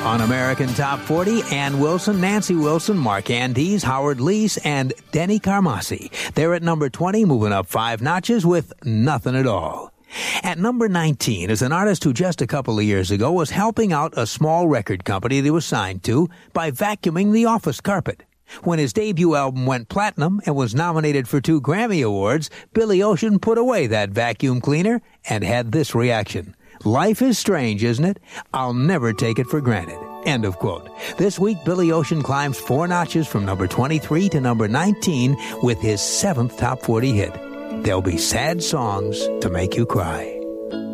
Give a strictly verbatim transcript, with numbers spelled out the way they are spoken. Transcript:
On American Top forty, Ann Wilson, Nancy Wilson, Mark Andes, Howard Leese, and Denny Carmassi. They're at number twenty, moving up five notches with Nothing at All. At number nineteen is an artist who just a couple of years ago was helping out a small record company that he was signed to by vacuuming the office carpet. When his debut album went platinum and was nominated for two Grammy Awards, Billy Ocean put away that vacuum cleaner and had this reaction. Life is strange, isn't it? I'll never take it for granted. End of quote. This week, Billy Ocean climbs four notches from number twenty-three to number nineteen with his seventh top forty hit. There'll be sad songs to make you cry.